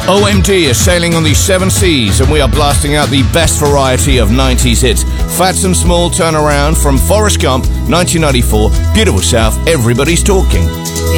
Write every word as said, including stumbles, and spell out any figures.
O M D is sailing on the seven seas, and we are blasting out the best variety of nineties hits. Fats and Small, Turn Around from Forrest Gump, nineteen ninety-four, Beautiful South, Everybody's Talking.